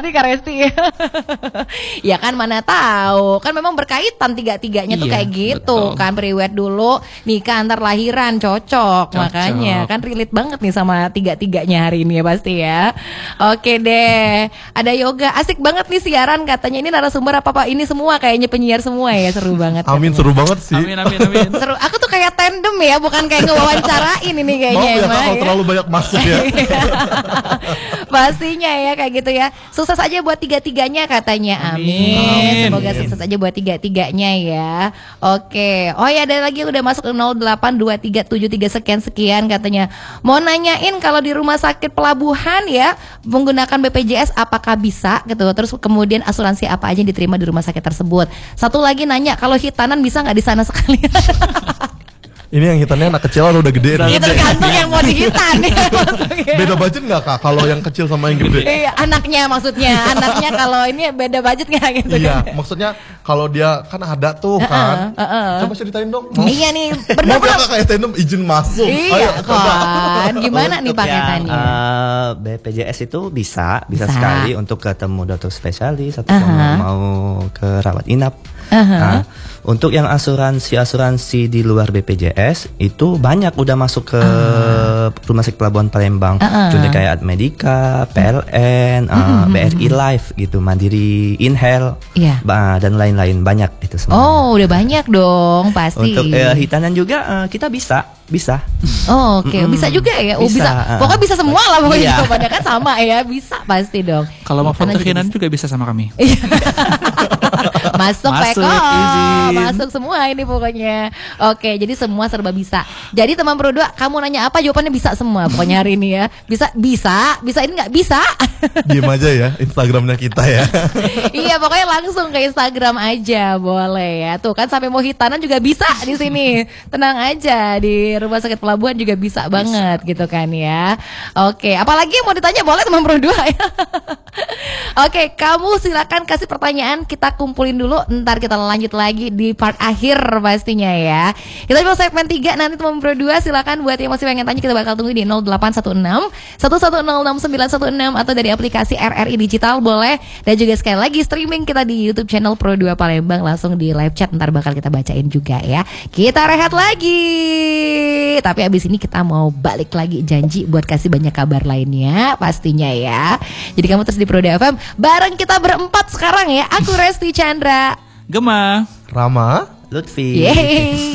nih Kak Resti. Ya kan mana tahu. Kan memang berkaitan tiga-tiganya tuh kayak gitu. Betul. Kan priwed dulu, nikah antar lahiran cocok. Makanya kan relate banget nih sama tiga-tiganya hari ini ya pasti ya. Oke deh. Ada yoga. Asik banget nih siaran katanya. Ini narasumber apa-apa ini semua kayaknya penyiar semua ya. Seru banget. Amin, seru banget sih. Amin. Seru. Aku tuh kayak tandem ya, bukan kayak ngewawancarain ini kayaknya. Maaf ya kalau terlalu banyak masuk ya. Pastinya ya kayak gitu ya. Sukses aja buat tiga-tiganya katanya. Amin. Semoga sukses aja buat tiga-tiganya ya. Oke. Oh ya ada lagi yang udah masuk ke 082373 sekian katanya. Mau nanyain kalau di rumah sakit pelabuhan ya menggunakan BPJS apakah bisa gitu. Terus kemudian asuransi apa aja yang diterima di rumah sakit tersebut. Satu lagi nanya kalau hitanan bisa nggak di sana sekalian? Ini yang hitannya anak kecil atau udah gede? Itu tergantung yang mau dihitan ya. Beda budget nggak Kak kalau yang kecil sama yang gede? Iya, anaknya maksudnya. Anaknya kalau ini beda budget nggak gitu? Iya, maksudnya kalau dia kan ada tuh kan. Coba ceritain dong. Iya nih, mau ya kayak tandem izin masuk. Iya kan. Gimana nih paketannya? BPJS itu bisa sekali untuk ketemu dokter spesialis atau mau ke rawat inap. Nah, untuk yang asuransi di luar BPJS itu banyak udah masuk ke Rumah Sakit Pelabuhan Palembang. Contohnya kayak Admedika, PLN, BRI Life gitu, Mandiri Inhale, dan lain-lain banyak itu semua. Oh, udah banyak dong pasti. Untuk hitanan juga kita bisa. Oh, oke. Bisa juga ya. Oh, bisa. Pokoknya bisa semua lah pokoknya. Jawabannya kan sama ya. Bisa pasti dong. Kalau mau foto hinan juga bisa sama kami. Masuk Peko. Masuk semua ini pokoknya. Oke, jadi semua serba bisa. Jadi teman Pro 2, kamu nanya apa jawabannya bisa semua pokoknya hari ini ya. Bisa ini nggak bisa. Diem aja ya Instagramnya kita ya. Iya, pokoknya langsung ke Instagram aja boleh ya. Tuh kan sampai mau hitanan juga bisa di sini. Tenang aja di Rumah Sakit Pelabuhan juga bisa banget gitu kan ya. Oke, apalagi yang mau ditanya boleh teman Pro 2 ya. Oke, kamu silakan kasih pertanyaan, kita kumpulin dulu, ntar kita lanjut lagi di part akhir pastinya ya. Kita coba segmen 3 nanti teman Pro 2 silakan buat yang masih pengen tanya kita bakal tunggu di 0816 1106 atau dari aplikasi RRI Digital boleh. Dan juga sekali lagi streaming kita di YouTube channel Pro 2 Palembang, langsung di live chat ntar bakal kita bacain juga ya. Kita rehat lagi. Tapi abis ini kita mau balik lagi, janji buat kasih banyak kabar lainnya pastinya ya. Jadi kamu terus di Pro 2 FM bareng kita berempat sekarang ya. Aku Resti Chandra, Gema, Rama, Lutfi. Yeay.